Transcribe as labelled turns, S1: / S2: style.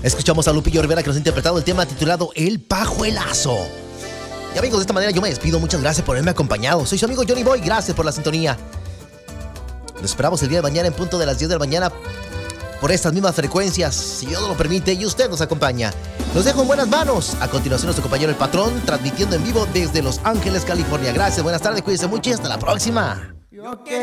S1: Escuchamos a Lupillo Rivera, que nos ha interpretado el tema titulado El Pajuelazo. Y amigos, de esta manera yo me despido. Muchas gracias por haberme acompañado. Soy su amigo Johnny Boy. Gracias por la sintonía. Nos esperamos el día de mañana en punto de las 10 de la mañana por estas mismas frecuencias, si Dios lo permite y usted nos acompaña. Los dejo en buenas manos. A continuación, nuestro compañero El Patrón, transmitiendo en vivo desde Los Ángeles, California. Gracias, buenas tardes, cuídense mucho y hasta la próxima.